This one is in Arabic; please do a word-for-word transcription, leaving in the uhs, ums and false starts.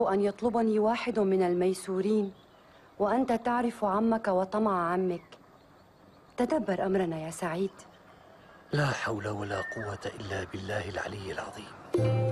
أن يطلبني واحد من الميسورين وأنت تعرف عمك وطمع عمك. تدبر أمرنا يا سعيد. لا حول ولا قوة إلا بالله العلي العظيم.